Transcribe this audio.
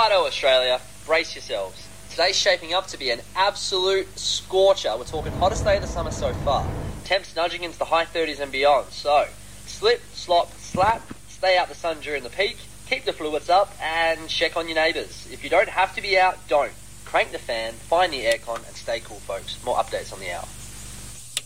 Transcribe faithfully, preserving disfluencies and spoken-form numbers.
Righto, Australia, brace yourselves. Today's shaping up to be an absolute scorcher. We're talking hottest day of the summer so far. Temps nudging into the high thirties and beyond. So, slip, slop, slap, stay out the sun during the peak, keep the fluids up, and check on your neighbours. If you don't have to be out, don't. Crank the fan, find the aircon, and stay cool, folks. More updates on the hour.